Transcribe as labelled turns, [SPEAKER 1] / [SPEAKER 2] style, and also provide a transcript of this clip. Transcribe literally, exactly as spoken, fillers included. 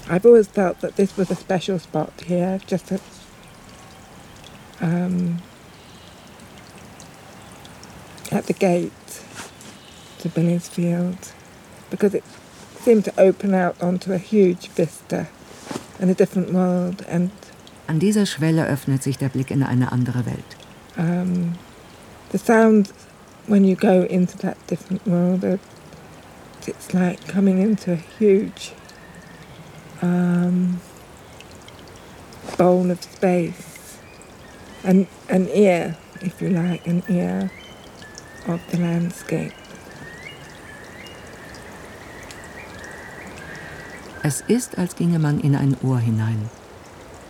[SPEAKER 1] I've always felt that this was a special spot here, just a, um, at the gate to Billingsfield, because it seemed to open out onto a huge vista and a different world. And
[SPEAKER 2] an dieser Schwelle öffnet sich der Blick in eine andere Welt.
[SPEAKER 1] Um, the sound when you go into that different world, it's like coming into a huge um, bowl of space, an, an ear, if you like, an ear of the landscape.
[SPEAKER 2] Es ist, als ginge man in ein Ohr hinein.